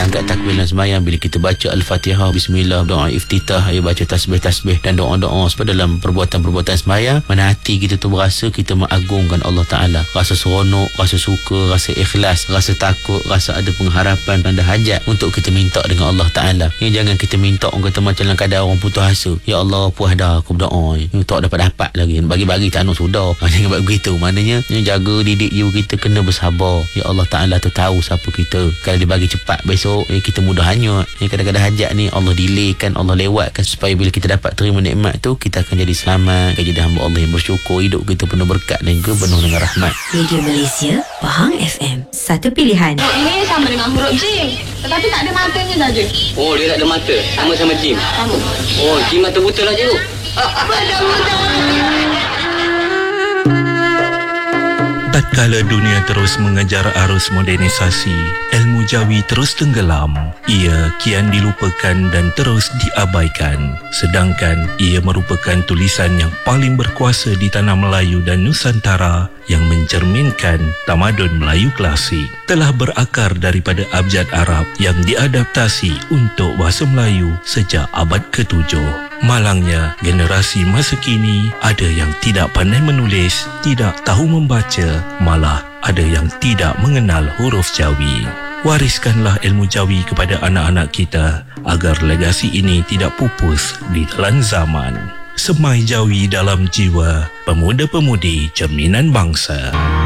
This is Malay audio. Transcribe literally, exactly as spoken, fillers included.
angkat takbir dan sembahyang, bila kita baca Al-Fatihah, Bismillah, doa iftitah, ayo baca tasbih-tasbih dan doa-doa sebab dalam perbuatan-perbuatan sembahyang, mana hati kita tu berasa kita mengagungkan Allah Ta'ala, rasa seronok, rasa suka, rasa ikhlas, rasa takut, rasa ada pengharapan, ada hajat untuk kita minta dengan Allah Ta'ala. Ni jangan kita minta orang kata macam dalam keadaan orang putus asa, ya Allah puas dah aku berdoa ni, tak dapat-dapat lagi, bagi-bagi tak nak sudah. Jangan buat begitu. Maknanya jaga didik you kita kena bersabar. Ya Allah Ta'ala tu tahu siapa kita. Kalau dia bagi cepat besok, eh, kita mudah hanyut. Eh, kadang-kadang hajat ni Allah delaykan, Allah lewatkan supaya bila kita dapat terima nikmat tu, kita akan jadi selamat, akan jadi hamba Allah yang bersyukur, hidup kita penuh berkat dan juga penuh dengan rahmat. Radio Malaysia, Pahang F M, satu pilihan. Huruf ini sama dengan huruf jim, tetapi tak ada matanya saja. Oh, dia tak ada mata. Sama-sama jim. Sama. Oh, jim mata buta lah cikgu. Tatkala dunia terus mengejar arus modernisasi, ilmu Jawi terus tenggelam. Ia kian dilupakan dan terus diabaikan. Sedangkan ia merupakan tulisan yang paling berkuasa di tanah Melayu dan Nusantara yang mencerminkan tamadun Melayu klasik. Telah berakar daripada abjad Arab yang diadaptasi untuk bahasa Melayu sejak abad ketujuh. Malangnya, generasi masa kini ada yang tidak pandai menulis, tidak tahu membaca, malah ada yang tidak mengenal huruf Jawi. Wariskanlah ilmu Jawi kepada anak-anak kita agar legasi ini tidak pupus di telan zaman. Semai Jawi dalam jiwa pemuda-pemudi cerminan bangsa.